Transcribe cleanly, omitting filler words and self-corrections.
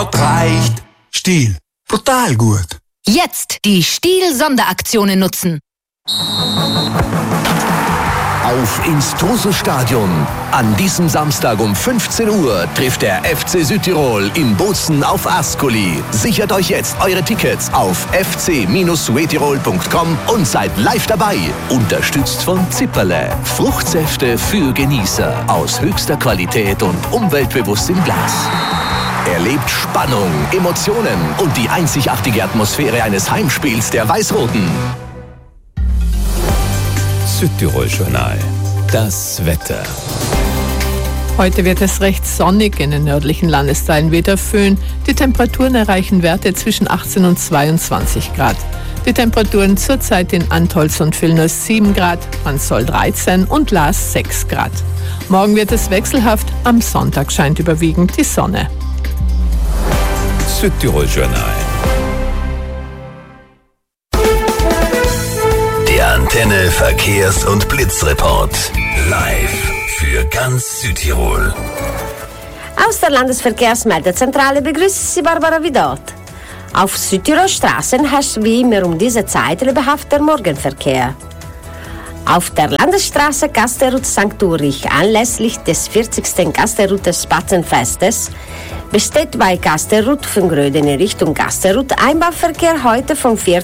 Das reicht. Stihl. Brutal gut. Jetzt die Stihl-Sonderaktionen nutzen. Auf ins Truselstadion. An diesem Samstag um 15 Uhr trifft der FC Südtirol in Bozen auf Ascoli. Sichert euch jetzt eure Tickets auf fc-suetirol.com und seid live dabei. Unterstützt von Zipperle. Fruchtsäfte für Genießer aus höchster Qualität und umweltbewusst im Glas. Erlebt Spannung, Emotionen und die einzigartige Atmosphäre eines Heimspiels der Weiß-Roten. Südtirol-Journal. Das Wetter. Heute wird es recht sonnig in den nördlichen Landesteilen weder Föhn. Die Temperaturen erreichen Werte zwischen 18 und 22 Grad. Die Temperaturen zurzeit in Antholz und Vilnius 7 Grad, Mansol 13 und Laas 6 Grad. Morgen wird es wechselhaft, am Sonntag scheint überwiegend die Sonne. Südtirol-Journal. Der Antenne Verkehrs- und Blitzreport. Live für ganz Südtirol. Aus der Landesverkehrsmeldezentrale begrüßt Sie Barbara Vidot. Auf Südtirolstraßen herrscht wie immer um diese Zeit lebhafter Morgenverkehr. Auf der Landesstraße Gasterut St. Ulrich anlässlich des 40. Gasterut Spatzenfestes besteht bei Gasterut von Gröden in Richtung Gasterut Einbahnverkehr heute vom 4.